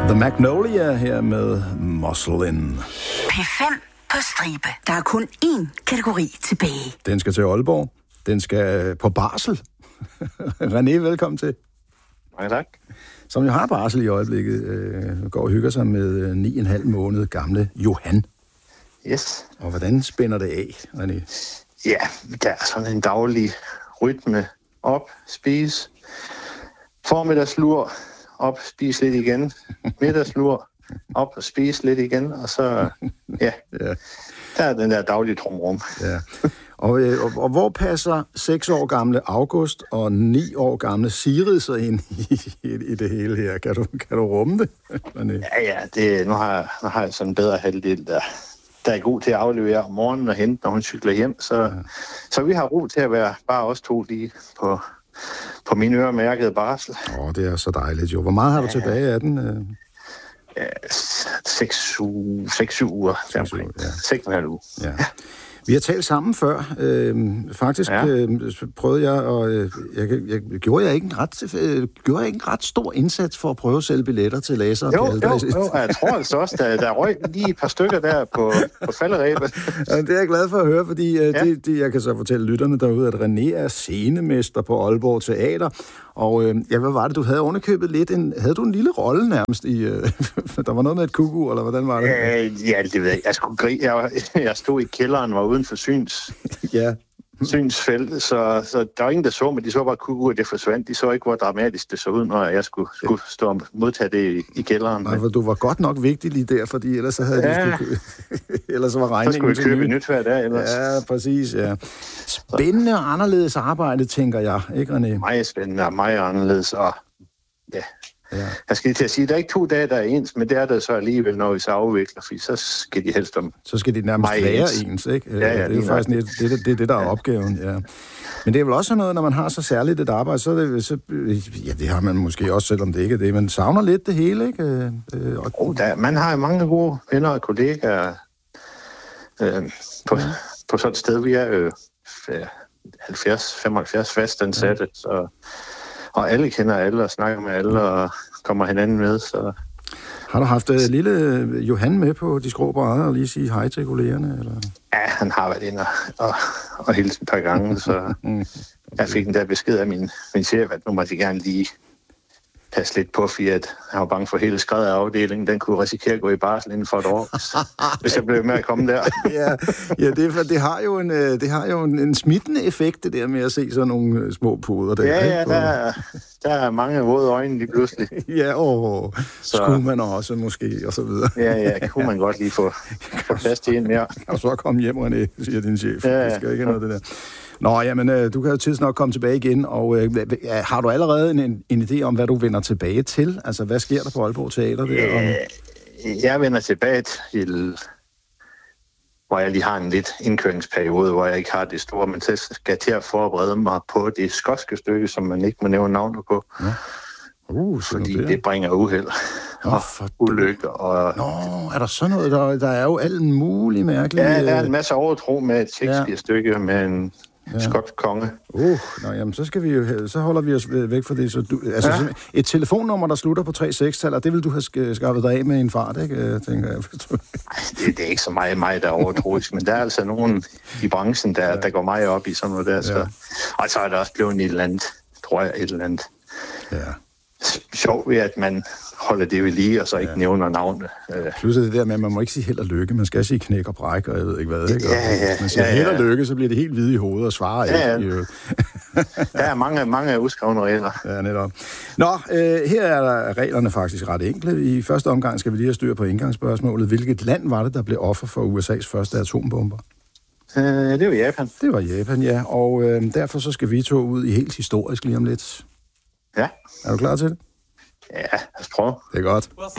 The Magnolia her med Muscle-In. P5 på stribe. Der er kun én kategori tilbage. Den skal til Aalborg. Den skal på barsel. René, velkommen til. Mange tak. Som jo har barsel i øjeblikket, går og hygger sig med 9,5 måned gamle Johan. Yes. Og hvordan spænder det af, René? Ja, der er sådan en daglig rytme. Op, spise. Formiddagslur. Op, spise lidt igen. Middagslur. Op og spise lidt igen. Og så, ja. Der er den der daglige trumrum. Ja. Og hvor passer 6 år gamle August og 9 år gamle Sigrid så ind i det hele her? Kan du rumme det? Ja, nu har jeg sådan en bedre halvdel, der er god til at aflevere om morgenen og hente, når hun cykler hjem. Så vi har ro til at være bare os to lige på min øremærkede barsel. Det er så dejligt jo. Hvor meget har du tilbage af den? 6-7 uger. 6,5 uger. Ja. Vi har talt sammen før. Faktisk prøvede jeg, og jeg gjorde ikke en ret stor indsats for at prøve at sælge billetter til Laser og Pjalter. Jo, jeg tror altså også, der røg lige et par stykker der på falderæbet. Ja, det er jeg glad for at høre, fordi jeg kan så fortælle lytterne derude, at René er scenemester på Aalborg Teater. Og hvad var det, du havde underkøbet lidt? Havde du en lille rolle nærmest i... der var noget med et kuku, eller hvordan var det? Ja, det ved jeg. Jeg stod i kælderen og var uden for synsfelt, så der var ingen, der så, men de så bare kuku, og det forsvandt. De så ikke, hvor dramatisk det så ud, når jeg skulle stå og modtage det i kælderen. Nej, for du var godt nok vigtig lige der, fordi ellers så havde de ellers så var regningen... Så skulle vi købe nyt hver dag ellers. Ja, præcis, ja. Spændende og anderledes arbejde, tænker jeg, ikke René? Meget spændende og meget anderledes, og ja. Jeg skal lige til at sige, at der er ikke 2 dage, der er ens, men det er der så alligevel, når vi så afvikler, for så skal de helst om... Så skal de nærmest være ens, ikke? Ja, det er jo faktisk det, der er opgaven, ja. Men det er vel også noget, når man har så særligt et arbejde, det har man måske også, selvom det ikke er det, man savner lidt det hele, ikke? Man har jo mange gode venner og kollegaer på sådan et sted. Vi er jo 70-75 fastansatte, og alle kender alle og snakker med alle og kommer hinanden med. Så. Har du haft lille Johan med på de skrå brædder og lige sige hej til kollegerne? Eller? Ja, han har været inde og hilse et par gange, så jeg fik en der besked af min chef, at nu måtte jeg gerne lige passe lidt på, fordi at jeg var bange for hele skredet af afdelingen. Den kunne risikere at gå i barsel inden for et år, hvis jeg blev med at komme der. det har jo en smittende effekt, det der med at se sådan nogle små poder der. Ja, der er mange våde øjne lige pludselig. Skulle man også måske, og så videre. Ja, kunne man godt lige få plads til en mere. Og så kom hjem, René, siger din chef. Det skal ikke noget det der. Nå, jamen, du kan jo tids nok komme tilbage igen, og har du allerede en idé om, hvad du vender tilbage til? Altså, hvad sker der på Aalborg Teater? Jeg vender tilbage til, hvor jeg lige har en lidt indkøringsperiode, hvor jeg ikke har det store, men så skal jeg til at forberede mig på det skotske stykke, som man ikke må nævne navnet på. Ja. Fordi det bringer uheld og ulykke. Er der sådan noget? Der er jo alt muligt mærkeligt. Ja, der er en masse overtro med et Shakespeare-stykke med en skotsk konge. Jamen, så holder vi os væk fra det. Så et telefonnummer, der slutter på 3-6-tal, det vil du have skaffet dig af med en fart, ikke? Tænker jeg. Det er ikke så meget der er overtroisk, men der er altså nogen i branchen, der går meget op i sådan noget der. Så. Og så er der også blevet et eller andet, tror jeg, et eller andet. Ja. Sjovt ved, at man holder det ved lige, og så ikke nævner navnet. Plus det der med, at man må ikke sige held og lykke, man skal sige knæk og bræk, og jeg ved ikke hvad, ikke? Hvis man siger held og lykke, så bliver det helt hvide i hovedet og svarer ikke. Der er mange uskrevne regler. Ja, netop. Nå, her er reglerne faktisk ret enkle. I første omgang skal vi lige have styr på indgangsspørgsmålet. Hvilket land var det, der blev offer for USA's første atombomber? Det var Japan. Det var Japan, ja. Og derfor så skal vi to ud i helt historisk lige om lidt. Ja. Er du klar til det? Ja, lad os prøve. Det er godt.